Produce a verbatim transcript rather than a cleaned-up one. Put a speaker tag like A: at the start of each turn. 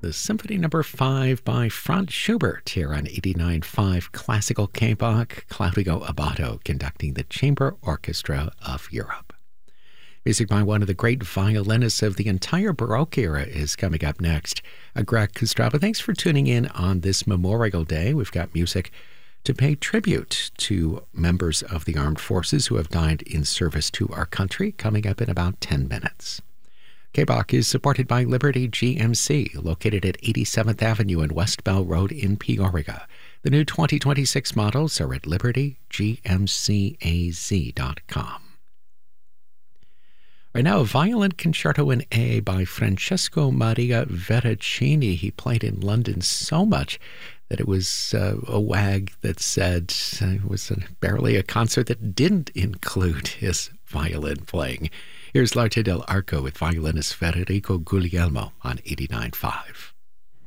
A: the Symphony Number five by Franz Schubert here on eighty-nine point five Classical K-Bach. Claudio Abbado conducting the Chamber Orchestra of Europe. Music by one of the great violinists of the entire Baroque era is coming up next. Uh, Greg Kostrava, thanks for tuning in on this Memorial Day. We've got music to pay tribute to members of the armed forces who have died in service to our country, coming up in about ten minutes. K-Bach is supported by Liberty G M C, located at eighty-seventh Avenue and West Bell Road in Peoria. The new twenty twenty-six models are at liberty g m c a z dot com. Right now, a violin concerto in A by Francesco Maria Veracini. He played in London so much that it was uh, a wag that said uh, it was a, barely a concert that didn't include his violin playing. Here's L'Arte dell'Arco with violinist Federico Guglielmo on eighty-nine point five.